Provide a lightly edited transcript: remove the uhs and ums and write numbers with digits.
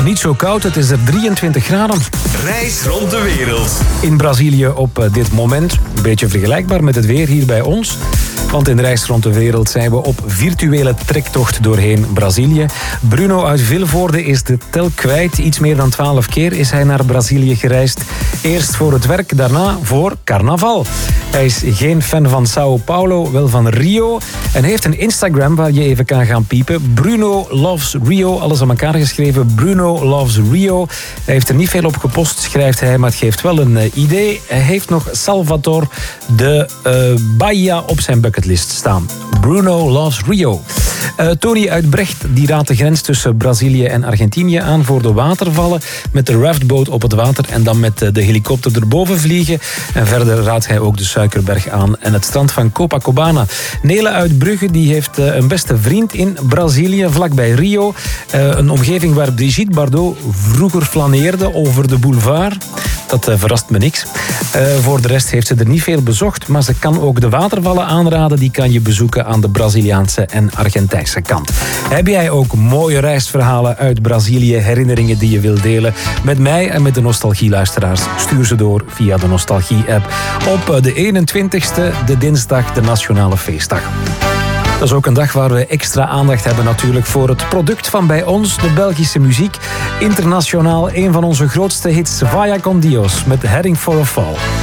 niet zo koud, het is er 23 graden. Reis rond de wereld. In Brazilië op dit moment. Een beetje vergelijkbaar met het weer hier bij ons. Want in Reis rond de wereld zijn we op virtuele trektocht doorheen Brazilië. Bruno uit Vilvoorde is de tel kwijt. Iets meer dan 12 keer is hij naar Brazilië gereisd. Eerst voor het werk, daarna voor carnaval. Hij is geen fan van Sao Paulo, wel van Rio. En heeft een Instagram waar je even kan gaan piepen. Bruno Loves Rio, alles aan elkaar geschreven. Bruno Loves Rio. Hij heeft er niet veel op gepost, schrijft hij, maar het geeft wel een idee. Hij heeft nog Salvador de Bahia op zijn bucketlist staan. Bruno Loves Rio. Tony uit Brecht die raadt de grens tussen Brazilië en Argentinië aan voor de watervallen. Met de raftboot op het water en dan met de helikopter erboven vliegen. En verder raadt hij ook de Suikerberg aan en het strand van Copacabana. Nele uit Brugge die heeft een beste vriend in Brazilië, vlakbij Rio. Een omgeving waar Brigitte Bardot vroeger flaneerde over de boulevard. Dat verrast me niks. Voor de rest heeft ze er niet veel bezocht, maar ze kan ook de watervallen aanraden. Die kan je bezoeken aan de Braziliaanse en Argentijnse kant. Heb jij ook mooie reisverhalen uit Brazilië, herinneringen die je wilt delen met mij en met de Nostalgie-luisteraars? Stuur ze door via de Nostalgie-app op de 21ste, de dinsdag, de Nationale Feestdag. Dat is ook een dag waar we extra aandacht hebben natuurlijk voor het product van bij ons, de Belgische muziek. Internationaal een van onze grootste hits, Vaya con Dios met Heading for a Fall.